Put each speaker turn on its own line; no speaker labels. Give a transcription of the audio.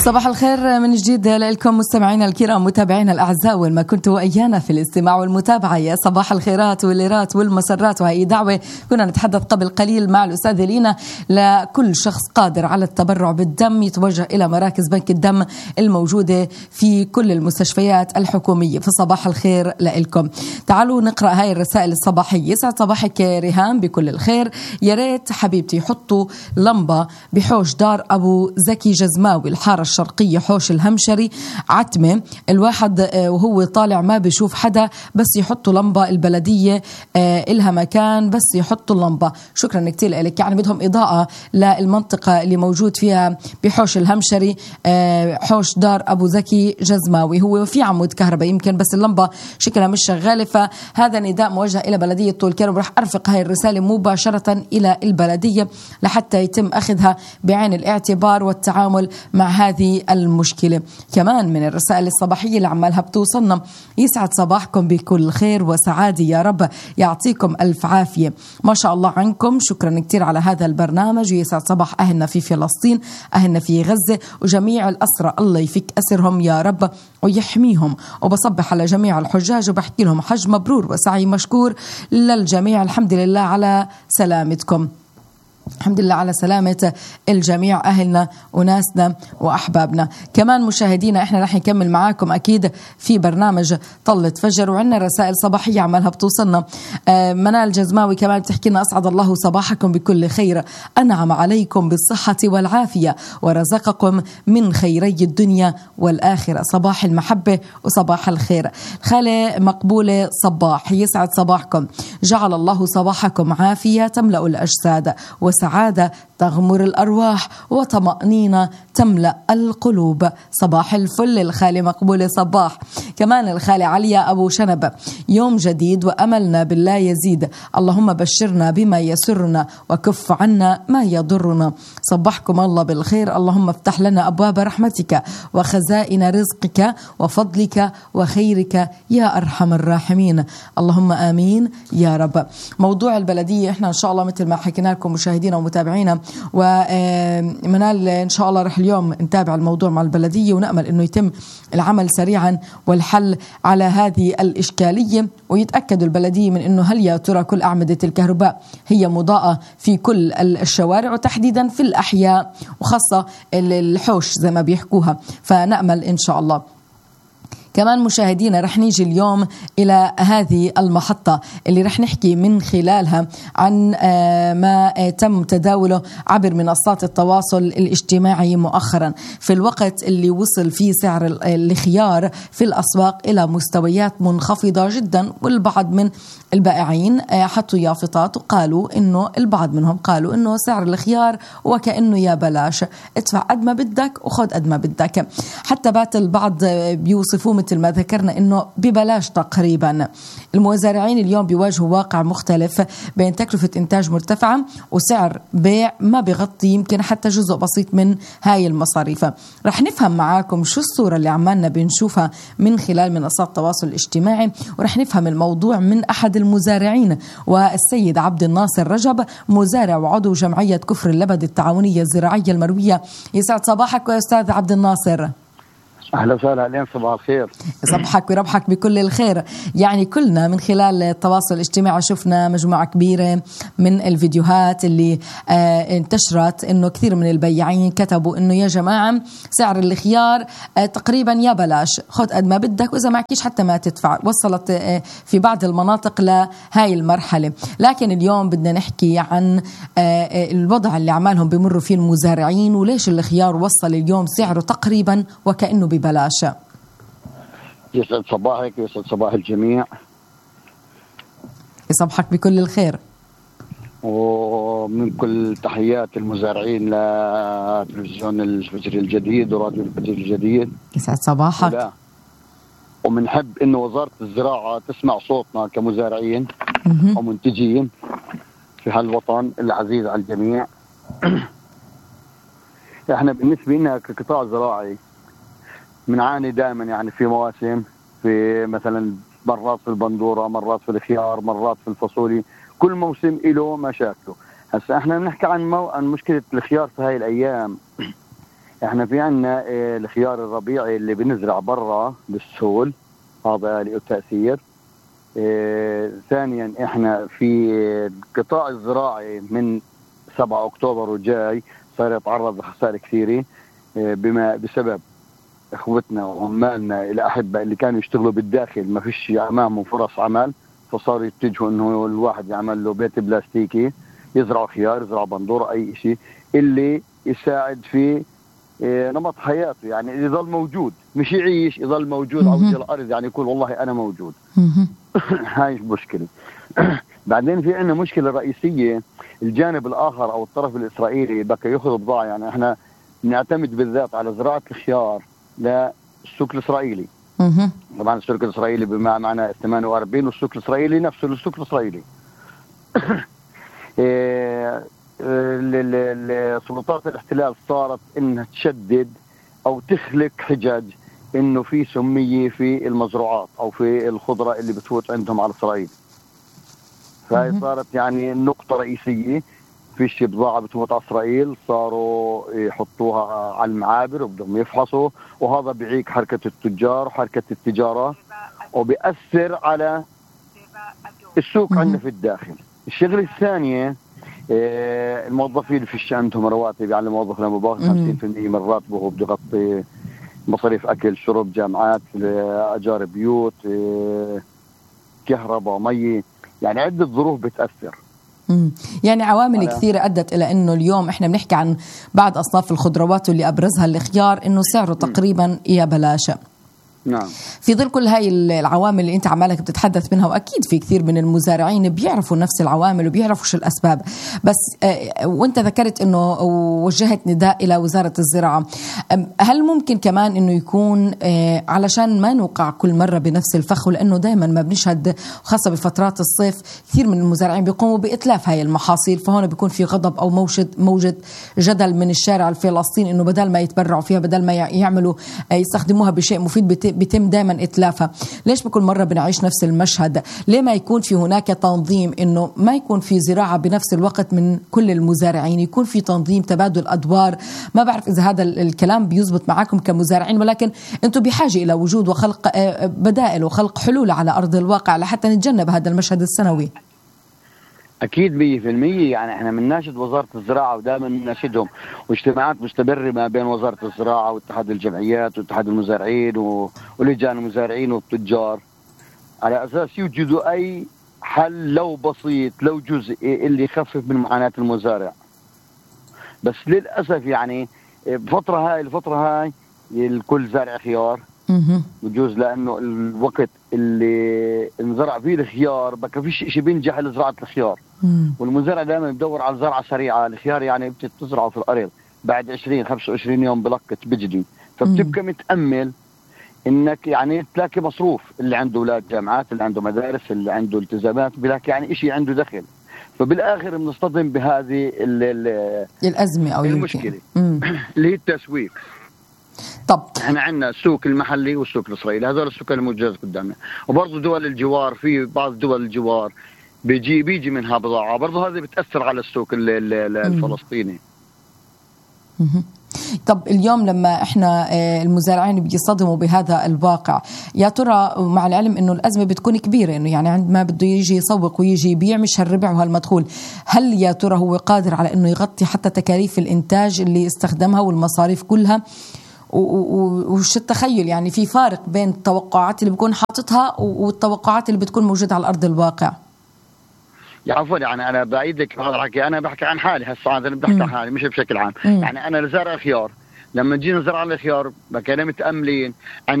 صباح الخير من جديد لكم مستمعينا الكرام متابعينا الأعزاء، وما كنتوا أيانا في الاستماع والمتابعة. يا صباح الخيرات والليرات والمسرات. وهي دعوة كنا نتحدث قبل قليل مع الأستاذة لينا لكل شخص قادر على التبرع بالدم يتوجه إلى مراكز بنك الدم الموجودة في كل المستشفيات الحكومية. في صباح الخير لكم. تعالوا نقرأ هاي الرسائل الصباحية. يسعد صباحك ريهام بكل الخير. يا ريت حبيبتي حطوا لمبة بحوش دار أبو زكي جزماوي الحارة الشرقية حوش الهمشري عتمة. الواحد وهو طالع ما بيشوف حدا، بس يحطوا لمبة. البلدية إلها مكان بس يحطوا اللمبة. شكرا كتير لك. يعني بدهم إضاءة للمنطقة اللي موجود فيها بحوش الهمشري حوش دار أبو زكي جزماوي. هو في عمود كهرباء يمكن بس اللمبة شكلها مش شغالة. فهذا نداء موجه إلى بلدية طول كرم. رح أرفق هاي الرسالة مباشرة إلى البلدية لحتى يتم أخذها بعين الاعتبار والتعامل مع هذه المشكلة. كمان من الرسائل الصباحية اللي عمالها بتوصلنا، يسعد صباحكم بكل خير وسعادة يا رب، يعطيكم ألف عافية، ما شاء الله عنكم. شكرا كتير على هذا البرنامج. ويسعد صباح أهلنا في فلسطين، أهلنا في غزة، وجميع الأسرى الله يفك أسرهم يا رب ويحميهم. وبصبح على جميع الحجاج وبحكي لهم حج مبرور وسعي مشكور للجميع. الحمد لله على سلامتكم. الحمد لله على سلامة الجميع، أهلنا وناسنا وأحبابنا. كمان مشاهدينا احنا رح نكمل معاكم أكيد في برنامج طلة فجر، وعندنا رسائل صباحية عمالها بتوصلنا. منال جزماوي كمان بتحكي لنا أسعد الله صباحكم بكل خير، أنعم عليكم بالصحة والعافية ورزقكم من خيري الدنيا والآخرة. صباح المحبة وصباح الخير. خالة مقبولة صباح، يسعد صباحكم، جعل الله صباحكم عافية تملأ الأجساد وسعادة تغمر الأرواح وطمأنينة تملأ القلوب. صباح الفل الخالي مقبولة صباح. كمان الخالي عليا أبو شنب، يوم جديد وأملنا بالله يزيد، اللهم بشرنا بما يسرنا وكف عنا ما يضرنا. صبحكم الله بالخير، اللهم افتح لنا أبواب رحمتك وخزائن رزقك وفضلك وخيرك يا أرحم الراحمين، اللهم آمين يا رب. موضوع البلدية احنا إن شاء الله مثل ما حكينا لكم مشاهدينا ومتابعينا، ومنال إن شاء الله رح اليوم نتابع الموضوع مع البلدية ونأمل أنه يتم العمل سريعا والحل على هذه الإشكالية، ويتأكدوا البلدية من أنه هل يا ترى كل أعمدة الكهرباء هي مضاءة في كل الشوارع وتحديدا في الأحياء وخاصة الحوش زي ما بيحكوها. فنأمل إن شاء الله. كمان مشاهدينا رح نيجي اليوم إلى هذه المحطة اللي رح نحكي من خلالها عن ما تم تداوله عبر منصات التواصل الاجتماعي مؤخرا، في الوقت اللي وصل فيه سعر الخيار في الأسواق إلى مستويات منخفضة جدا. والبعض من البائعين حطوا يافطات وقالوا إنه البعض منهم قالوا إنه سعر الخيار وكأنه يا بلاش، ادفع قد ما بدك وخذ قد ما بدك. حتى بات البعض بيوصفوه مثل ما ذكرنا إنه ببلاش تقريبا. المزارعين اليوم بيواجهوا واقع مختلف بين تكلفة إنتاج مرتفعة وسعر بيع ما بيغطي يمكن حتى جزء بسيط من هاي المصاريف. رح نفهم معاكم شو الصورة اللي عمالنا بنشوفها من خلال منصات التواصل الاجتماعي، ورح نفهم الموضوع من أحد المزارعين، والسيد عبد الناصر رجب، مزارع وعضو جمعية كفر اللبد التعاونية الزراعية المروية. يسعد صباحك يا أستاذ عبد الناصر.
أهلا وسهلا عليكم، صباح الخير.
صبحك وربحك بكل الخير. يعني كلنا من خلال التواصل الاجتماعي شفنا مجموعة كبيرة من الفيديوهات اللي انتشرت إنه كثير من البياعين كتبوا إنه يا جماعة سعر الخيار تقريبا يا بلاش، خد قد ما بدك وإذا معكيش حتى ما تدفع. وصلت في بعض المناطق لهاي المرحلة. لكن اليوم بدنا نحكي عن الوضع اللي عمالهم بمروا فيه المزارعين، وليش الخيار وصل اليوم سعره تقريبا وكأنه ببلاش.
يسعد صباحك ويسعد صباح الجميع.
يصبحك بكل الخير.
ومن كل تحيات المزارعين لتلفزيون الفجر الجديد وراديو الفجر الجديد.
يسعد صباحك.
ومنحب إنه وزارة الزراعة تسمع صوتنا كمزارعين ومنتجين في هالوطن العزيز على الجميع. احنا بالنسبة لنا كقطاع زراعي بنعاني دائما، يعني في مواسم، في مثلا مرات في البندورة، مرات في الخيار، مرات في الفاصولي، كل موسم له مشاكله. هسا احنا بنحكي عن مشكلة الخيار في هاي الأيام. احنا في عنا الخيار الربيعي اللي بنزرع برا بالسهول، هذا له تأثير. ثانيا احنا في القطاع الزراعي من 7 أكتوبر وجاي صار يتعرض لخسائر كثيرة بسبب اخوتنا وعمالنا الأحبة اللي كانوا يشتغلوا بالداخل ما فيش امامهم فرص عمل، فصاروا يتجهوا انه الواحد يعمل له بيت بلاستيكي يزرع خيار، يزرع بندورة، اي شيء اللي يساعد في نمط حياته، يعني يظل موجود، مش يعيش، يظل موجود على وجه الارض، يعني يقول والله انا موجود. هاي المشكله. بعدين في عندنا مشكله رئيسيه، الجانب الاخر او الطرف الاسرائيلي بقى ياخذ بضاعه، يعني احنا بنعتمد بالذات على زراعه الخيار للسوق الاسرائيلي. طبعا السوق الاسرائيلي بمعنى 48، والسوق الاسرائيلي نفسه السوق الاسرائيلي. سلطات الاحتلال صارت انها تشدد او تخلق حجج انه في سميه في المزروعات او في الخضره اللي بتفوت عندهم على اسرائيل. فهي صارت يعني نقطه رئيسيه، فيش بضاعه بتفوت على اسرائيل صاروا يحطوها على المعابر وبدهم يفحصوا، وهذا بيعيق حركه التجار وحركه التجاره وبيأثر على السوق عندنا في الداخل. الشغله الثانيه، الموظفين فيش عندهم رواتب، يعني الموظف لما باخذ 50% من راتبه هو بده يغطي مصاريف اكل شرب، جامعات، اجار بيوت، كهرباء، مي، يعني عده ظروف بتاثر.
يعني عوامل كثيرة أدت إلى أنه اليوم إحنا بنحكي عن بعض أصناف الخضروات واللي أبرزها الخيار إنه سعره تقريبا يا بلاش.
نعم.
في ظل كل هاي العوامل اللي انت عمالك بتتحدث منها، واكيد في كثير من المزارعين بيعرفوا نفس العوامل وبيعرفوا شو الاسباب، بس وانت ذكرت انه وجهت نداء الى وزارة الزراعة، هل ممكن كمان انه يكون علشان ما نوقع كل مرة بنفس الفخ، لانه دائما ما بنشهد خاصة بفترات الصيف كثير من المزارعين بيقوموا بإتلاف هاي المحاصيل، فهون بيكون في غضب او موجة جدل من الشارع الفلسطيني انه بدل ما يتبرعوا فيها، بدل ما يعملوا يستخدموها بشيء مفيد بيتم دائما إتلافها. ليش بكل مرة بنعيش نفس المشهد؟ ليه ما يكون في هناك تنظيم إنه ما يكون في زراعة بنفس الوقت من كل المزارعين، يكون في تنظيم، تبادل أدوار؟ ما بعرف إذا هذا الكلام بيزبط معاكم كمزارعين، ولكن أنتم بحاجة إلى وجود وخلق بدائل وخلق حلول على أرض الواقع لحتى نتجنب هذا المشهد السنوي.
أكيد 100%. يعني إحنا بنناشد وزارة الزراعة ودائما بنناشدهم، واجتماعات مستمرة ما بين وزارة الزراعة واتحاد الجمعيات واتحاد المزارعين ولجان المزارعين والتجار، على أساس يوجدوا أي حل لو بسيط لو جزئي اللي يخفف من معاناة المزارع. بس للأسف يعني الفترة هاي الكل زارع خيار، بجوز لأنه الوقت اللي انزرع فيه الخيار بقى فيش شيء بينجح لزراعة الخيار، والمزارع دائما بدور على زرعة سريعة. الخيار يعني بتزرعه في الأرض بعد 20-25 يوم بلقط بجدي، فبتبقى متأمل انك يعني تلاقي مصروف، اللي عنده اولاد جامعات، اللي عنده مدارس، اللي عنده التزامات، بلاقي يعني شيء عنده دخل. فبالاخر بنصطدم بهذه
الازمه او
المشكله اللي هي التسويق.
طب
احنا عندنا السوق المحلي والسوق الاسرائيلي، هذول السوق الموجودين قدامنا، وبرضه دول الجوار، في بعض دول الجوار بيجي منها بضاعه، برضه هذه بتاثر على السوق الفلسطيني.
طب اليوم لما احنا المزارعين بيصطدموا بهذا الواقع، يا ترى مع العلم انه الازمه بتكون كبيره، انه يعني عندما بده يجي يسوق ويجي يبيع مش هالربع وهالمدخول، هل يا ترى هو قادر على انه يغطي حتى تكاليف الانتاج اللي استخدمها والمصاريف كلها؟ وش التخيل، يعني في فارق بين التوقعات اللي بيكون حاططها والتوقعات اللي بتكون موجوده على ارض الواقع.
يا عفوا، يعني انا بعيد لك هذا الحكي، انا بحكي عن حالي هسه، انا بحكي عن حالي مش بشكل عام. يعني انا زارع خيار، لما جينا زرعنا الخيار بقينا متأملين